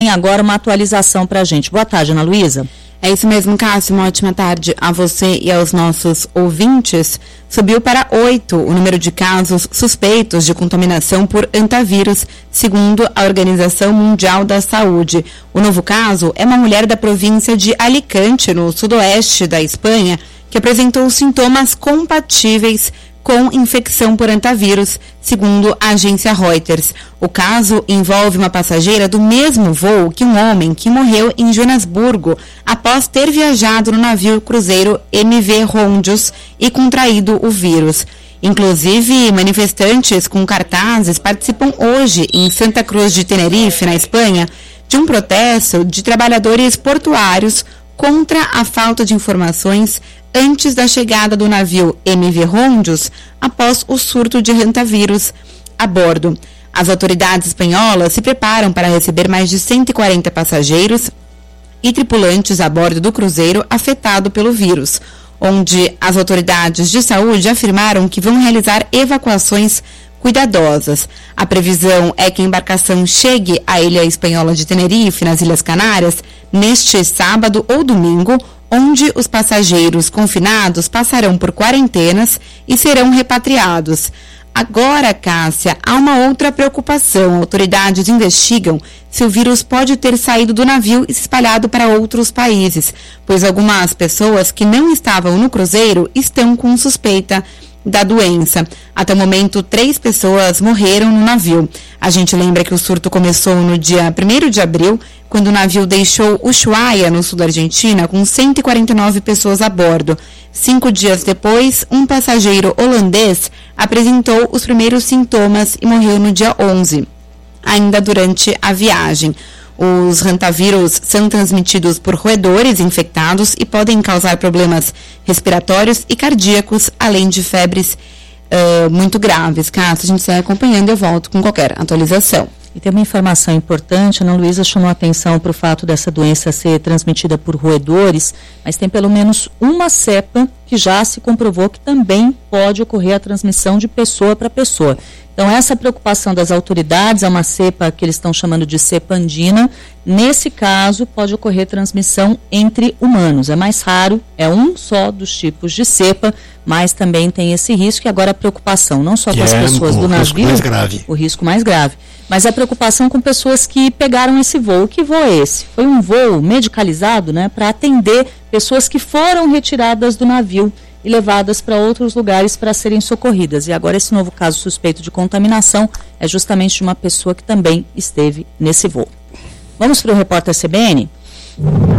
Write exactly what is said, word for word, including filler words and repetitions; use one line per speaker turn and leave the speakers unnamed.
tem agora uma atualização para a gente. Boa tarde, Ana Luísa.
É isso mesmo, Cássio. Uma ótima tarde a você e aos nossos ouvintes. Subiu para oito o número de casos suspeitos de contaminação por hantavírus, segundo a Organização Mundial da Saúde. O novo caso é uma mulher da província de Alicante, no sudoeste da Espanha, que apresentou sintomas compatíveis com infecção por hantavírus, segundo a agência Reuters. O caso envolve uma passageira do mesmo voo que um homem que morreu em Joanesburgo após ter viajado no navio cruzeiro M V Rondios e contraído o vírus. Inclusive, manifestantes com cartazes participam hoje em Santa Cruz de Tenerife, na Espanha, de um protesto de trabalhadores portuários contra a falta de informações antes da chegada do navio M V Rondios após o surto de hantavírus a bordo. As autoridades espanholas se preparam para receber mais de cento e quarenta passageiros e tripulantes a bordo do cruzeiro afetado pelo vírus, onde as autoridades de saúde afirmaram que vão realizar evacuações cuidadosas. A previsão é que a embarcação chegue à ilha espanhola de Tenerife, nas Ilhas Canárias, neste sábado ou domingo, onde os passageiros confinados passarão por quarentenas e serão repatriados. Agora, Cássia, há uma outra preocupação. Autoridades investigam se o vírus pode ter saído do navio e se espalhado para outros países, pois algumas pessoas que não estavam no cruzeiro estão com suspeita da doença. Até o momento, três pessoas morreram no navio. A gente lembra que o surto começou no dia primeiro de abril, quando o navio deixou Ushuaia, no sul da Argentina, com cento e quarenta e nove pessoas a bordo. Cinco dias depois, um passageiro holandês apresentou os primeiros sintomas e morreu no dia onze, ainda durante a viagem. Os hantavírus são transmitidos por roedores infectados e podem causar problemas respiratórios e cardíacos, além de febres uh, muito graves. Caso a gente esteja acompanhando, eu volto com qualquer atualização.
E tem uma informação importante, a Ana Luísa chamou a atenção para o fato dessa doença ser transmitida por roedores, mas tem pelo menos uma cepa que já se comprovou que também pode ocorrer a transmissão de pessoa para pessoa. Então, essa preocupação das autoridades é uma cepa que eles estão chamando de cepa andina. Nesse caso, pode ocorrer transmissão entre humanos. É mais raro, é um só dos tipos de cepa, mas também tem esse risco. E agora a preocupação, não só com as pessoas do navio, o risco mais grave. O risco mais grave, mas a preocupação com pessoas que pegaram esse voo. Que voo é esse? Foi um voo medicalizado, né, para atender pessoas que foram retiradas do navio e levadas para outros lugares para serem socorridas. E agora esse novo caso suspeito de contaminação é justamente de uma pessoa que também esteve nesse voo. Vamos para o repórter C B N?